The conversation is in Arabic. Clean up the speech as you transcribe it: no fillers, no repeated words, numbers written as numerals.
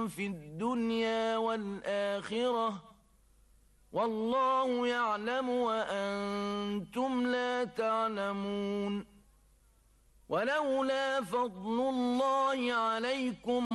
في الدنيا والآخرة والله يعلم وأنتم لا تعلمون ولولا فضل الله عليكم